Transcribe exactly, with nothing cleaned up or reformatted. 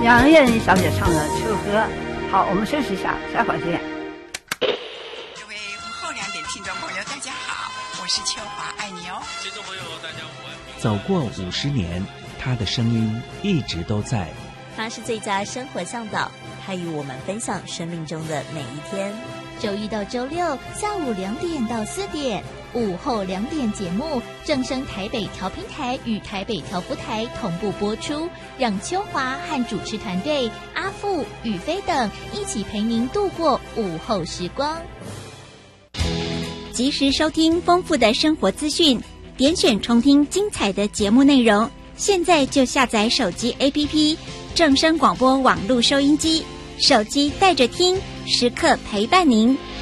杨艳小姐唱的《秋河》。好，我们休息一下，待会儿见。 各位午后两点听众朋友，大家好，我是秋华，爱你哦。 听众朋友，大家午安。 走过五十年，他的声音一直都在。 他是最佳生活向导，他与我们分享生命中的每一天。 周一到周六下午两点到四点，午后两点节目正声台北调频台与台北调福台同步播出，让秋华和主持团队阿富、宇飞等一起陪您度过午后时光。 及时收听丰富的生活资讯，点选重听精彩的节目内容。现在就下载手机 A P P 正声广播网络收音机，手机带着听，时刻陪伴您。